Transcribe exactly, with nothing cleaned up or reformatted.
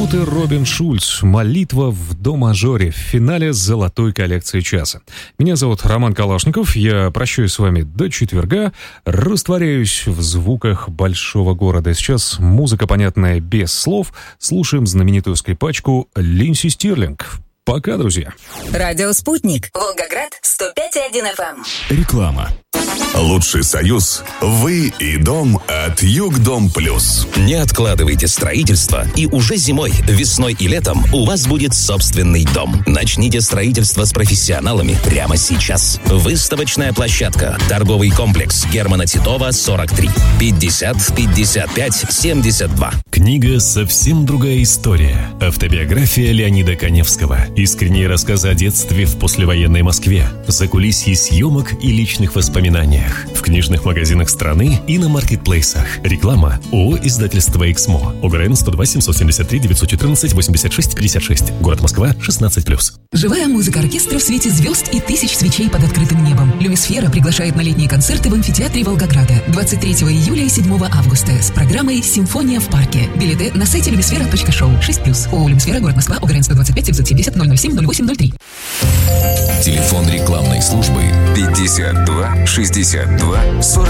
минуты Робин Шульц. «Молитва в до-мажоре» в финале золотой коллекции часа. Меня зовут Роман Калашников. Я прощаюсь с вами до четверга. Растворяюсь в звуках большого города. Сейчас музыка, понятная без слов. Слушаем знаменитую скрипачку Линдси Стирлинг. Пока, друзья. Радио «Спутник». Волгоград, сто пять и один эф эм. Реклама. Лучший союз – вы и дом от Югдом Плюс. Не откладывайте строительство, и уже зимой, весной и летом у вас будет собственный дом. Начните строительство с профессионалами прямо сейчас. Выставочная площадка. Торговый комплекс Германа Титова, сорок три. пятьдесят пятьдесят пять семьдесят два. Книга «Совсем другая история». Автобиография Леонида Каневского. Искренние рассказы о детстве в послевоенной Москве. Закулисье съемок и личных воспоминаниях. В книжных магазинах страны и на маркетплейсах. Реклама. ООО «Издательство Эксмо». ОГРН сто два семьсот семьдесят три девятьсот четырнадцать восемьдесят шесть пятьдесят шесть. Город Москва, шестнадцать плюс. Живая музыка оркестра в свете звезд и тысяч свечей под открытым небом. Люмисфера приглашает на летние концерты в амфитеатре Волгограда двадцать третьего июля и седьмого августа с программой «Симфония в парке». Билеты на сайте люмисфера точка шоу. шесть плюс. ООО «Люмисфера», город Москва, ОГРН сто двадцать пять девятьсот семьдесят ноль ноль семь ноль восемь ноль три. Телефон рекламной службы пятьдесят два шестьдесят два сорок.